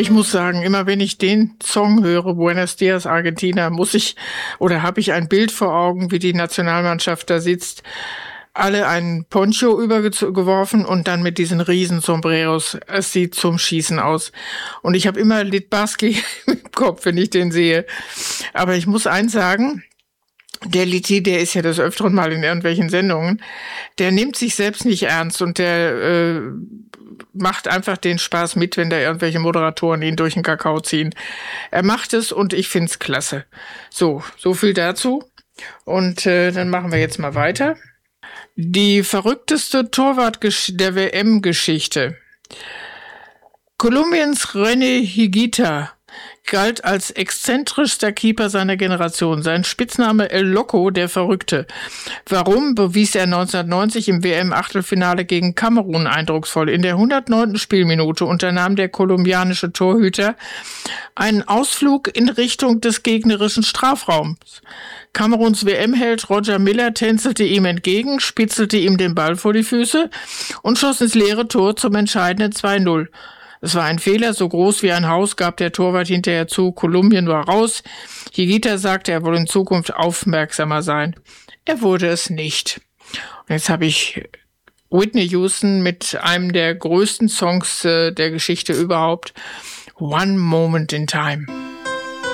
Ich muss sagen, immer wenn ich den Song höre, Buenos Dias Argentina, habe ich ein Bild vor Augen, wie die Nationalmannschaft da sitzt, alle einen Poncho übergeworfen und dann mit diesen riesen Sombreros. Es sieht zum Schießen aus. Und ich habe immer Littbarski im Kopf, wenn ich den sehe. Aber ich muss eins sagen, der Litti, der ist ja des Öfteren mal in irgendwelchen Sendungen, der nimmt sich selbst nicht ernst und der macht einfach den Spaß mit, wenn da irgendwelche Moderatoren ihn durch den Kakao ziehen. Er macht es und ich find's klasse. So viel dazu. Und dann machen wir jetzt mal weiter. Die verrückteste Torwart der WM-Geschichte. Kolumbiens René Higuita galt als exzentrischster Keeper seiner Generation. Sein Spitzname El Loco, der Verrückte. Warum, bewies er 1990 im WM-Achtelfinale gegen Kamerun eindrucksvoll. In der 109. Spielminute unternahm der kolumbianische Torhüter einen Ausflug in Richtung des gegnerischen Strafraums. Kameruns WM-Held Roger Miller tänzelte ihm entgegen, spitzelte ihm den Ball vor die Füße und schoss ins leere Tor zum entscheidenden 2-0. Es war ein Fehler, so groß wie ein Haus, gab der Torwart hinterher zu. Kolumbien war raus. Higuita sagte, er wolle in Zukunft aufmerksamer sein. Er wurde es nicht. Und jetzt habe ich Whitney Houston mit einem der größten Songs der Geschichte überhaupt. One Moment in Time.